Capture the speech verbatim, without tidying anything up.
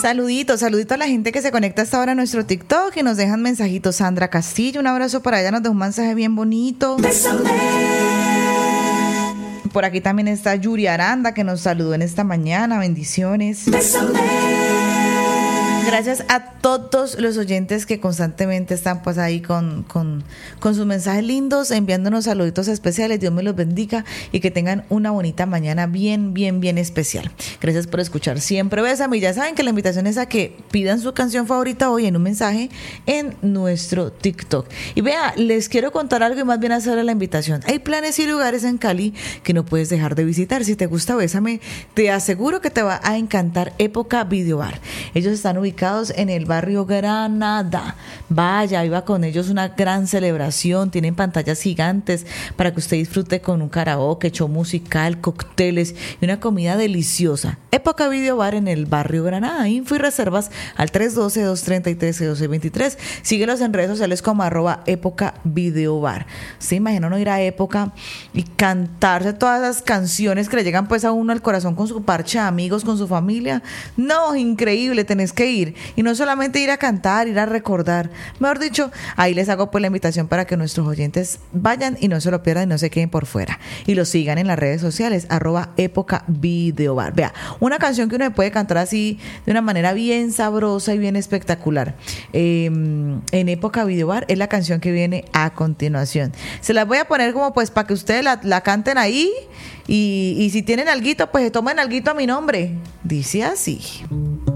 Saluditos, saluditos a la gente que se conecta hasta ahora a nuestro TikTok y nos dejan mensajitos. Sandra Castillo, un abrazo para ella, nos dejó un mensaje bien bonito. Por aquí también está Yuri Aranda, que nos saludó en esta mañana. Bendiciones. Gracias a todos los oyentes que constantemente están pues ahí con, con, con sus mensajes lindos, enviándonos saluditos especiales. Dios me los bendiga y que tengan una bonita mañana bien, bien, bien especial. Gracias por escuchar siempre. Bésame. Y ya saben que la invitación es a que pidan su canción favorita hoy en un mensaje en nuestro TikTok. Y vea, les quiero contar algo y más bien hacerle la invitación. Hay planes y lugares en Cali que no puedes dejar de visitar. Si te gusta Bésame, te aseguro que te va a encantar Época Video Bar. Ellos están ubicados en el barrio Granada. Vaya, iba con ellos una gran celebración. Tienen pantallas gigantes para que usted disfrute con un karaoke, show musical, cócteles y una comida deliciosa. Época Video Bar en el barrio Granada. Info y reservas al tres uno dos, dos tres tres, cero seis dos tres. Síguelos en redes sociales como arroba Época Video Bar. ¿Se imagina no ir a Época y cantarse todas las canciones que le llegan pues a uno al corazón con su parche de amigos, con su familia? No, increíble, tenés que ir. Y no solamente ir a cantar, ir a recordar. Mejor dicho, ahí les hago pues la invitación para que nuestros oyentes vayan y no se lo pierdan y no se queden por fuera. Y lo sigan en las redes sociales, arroba Época Video Bar. Vea, una canción que uno puede cantar así de una manera bien sabrosa y bien espectacular eh, en Época Video Bar es la canción que viene a continuación. Se las voy a poner como pues para que ustedes la, la canten ahí y, y si tienen alguito, pues se tomen alguito a mi nombre. Dice así.